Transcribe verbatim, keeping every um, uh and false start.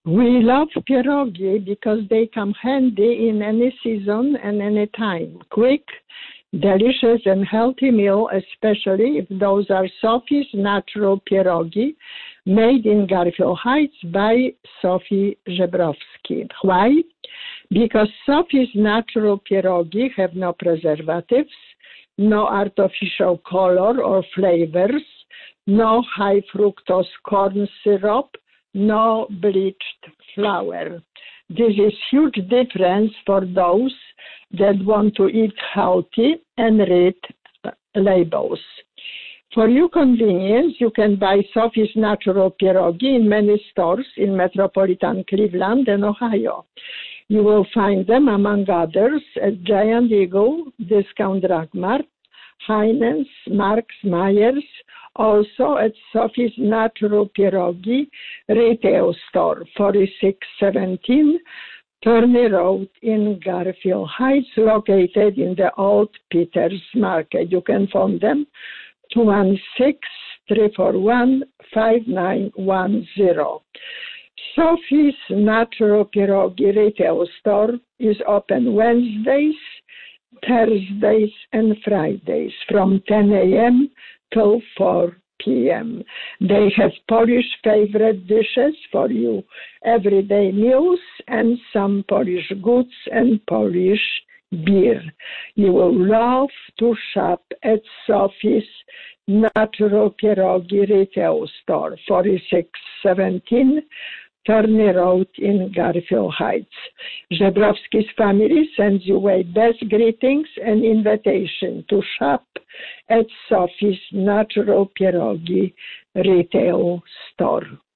We love pierogi because they come handy in any season and any time. Quick, delicious and healthy meal, especially if those are Sophie's Natural Pierogi, made in Garfield Heights by Sophie Żebrowski. Why? Because Sophie's Natural Pierogi have no preservatives, no artificial color or flavors, no high fructose corn syrup, no bleached flour. This is huge difference for those that want to eat healthy and read labels. For your convenience, you can buy Sophie's Natural Pierogi in many stores in metropolitan Cleveland and Ohio. You will find them, among others, at Giant Eagle, Discount Drug Mart, Heinen's, Marks, Myers, also at Sophie's Natural Pierogi retail store, forty-six seventeen Turney Road in Garfield Heights, located in the Old Peters Market. You can phone them two one six, three four one, five nine one zero. Sophie's Natural Pierogi retail store is open Wednesdays, Thursdays, and Fridays from ten a.m. till four p.m. They have Polish favorite dishes for you, everyday meals, and some Polish goods and Polish beer. You will love to shop at Sophie's Natural Pierogi retail store, forty-six seventeen Turney Road in Garfield Heights. Żebrowski's family sends you away best greetings and invitation to shop at Sophie's Natural Pierogi retail store.